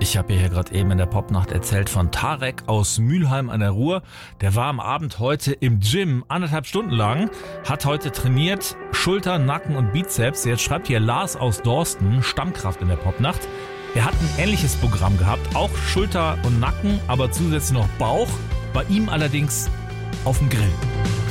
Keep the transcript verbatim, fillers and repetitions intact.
Ich habe hier gerade eben in der Popnacht erzählt von Tarek aus Mülheim an der Ruhr. Der war am Abend heute im Gym, anderthalb Stunden lang, hat heute trainiert, Schulter, Nacken und Bizeps. Jetzt schreibt hier Lars aus Dorsten, Stammkraft in der Popnacht. Er hat ein ähnliches Programm gehabt, auch Schulter und Nacken, aber zusätzlich noch Bauch, bei ihm allerdings auf dem Grill.